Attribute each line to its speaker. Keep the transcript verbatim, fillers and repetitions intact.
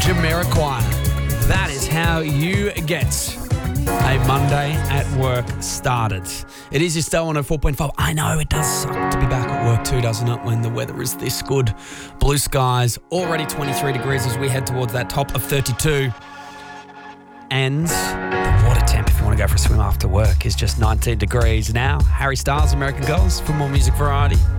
Speaker 1: Jamiroquai. That is how you get a Monday at work started. It is your Star one oh four point five. I know it does suck to be back at work too, doesn't it, when the weather is this good. Blue skies, already twenty-three degrees as we head towards that top of thirty-two. And the water temp, if you want to go for a swim after work, is just nineteen degrees now. Harry Styles, American Girls, for more music variety.